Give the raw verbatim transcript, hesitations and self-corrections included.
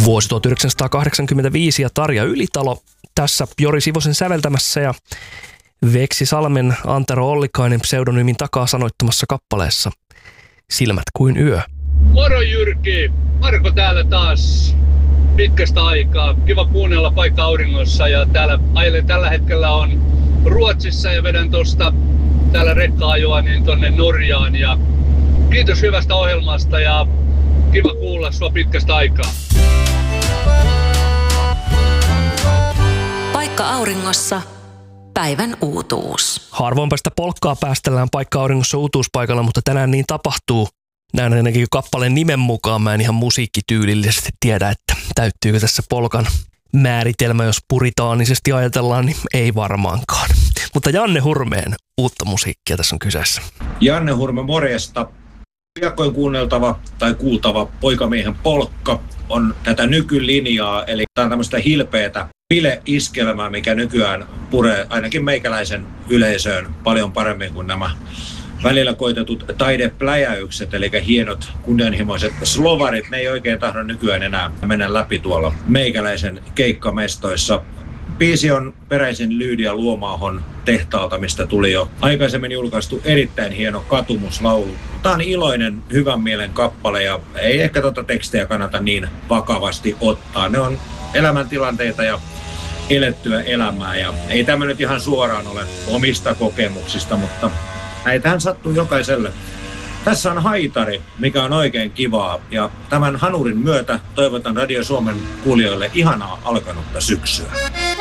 Vuosi tuhatyhdeksänsataakahdeksankymmentäviisi ja Tarja Ylitalo tässä Jori Sivosen säveltämässä ja Veksi Salmen Antero Ollikainen pseudonyymin takaa sanoittamassa kappaleessa Silmät kuin yö. Moro Jyrki, Marko täällä taas pitkästä aikaa. Kiva kuunnella Paikka Auringossa ja täällä ajelen tällä hetkellä on Ruotsissa ja vedän tosta täällä rekka-ajoa niin tonne Norjaan ja kiitos hyvästä ohjelmasta ja kiva kuulla sua pitkästä aikaa. Paikka Auringossa. Päivän uutuus. Harvoinpa sitä polkkaa päästellään Paikka Auringossa uutuuspaikalla, mutta tänään niin tapahtuu. Näin ainakin kappaleen nimen mukaan mä en ihan musiikkityylillisesti tiedä, että täyttyykö tässä polkan määritelmä, jos puritaanisesti ajatellaan, niin ei varmaankaan. Mutta Janne Hurmeen uutta musiikkia tässä on kyseessä. Janne Hurme, morjesta. Piakkoin kuunneltava tai kuultava Poikamiehen polkka on tätä nykylinjaa, eli tämä on tämmöistä hilpeätä bile-iskelmää, mikä nykyään puree ainakin meikäläisen yleisöön paljon paremmin kuin nämä välillä koitetut taidepläjäykset, eli hienot kunnianhimoiset slovarit. Ne ei oikein tahdo nykyään enää mennä läpi tuolla meikäläisen keikkamestoissa. Biisi on peräisin Lyydia Luomaahon tehtaalta, mistä tuli jo aikaisemmin julkaistu erittäin hieno katumuslaulu. Tämä on iloinen, hyvän mielen kappale ja ei ehkä tuota tekstejä kannata niin vakavasti ottaa. Ne on elämäntilanteita ja elettyä elämää ja ei tämä nyt ihan suoraan ole omista kokemuksista, mutta näitähän sattuu jokaiselle. Tässä on haitari, mikä on oikein kivaa ja tämän hanurin myötä toivotan Radio Suomen kuulijoille ihanaa alkanutta syksyä.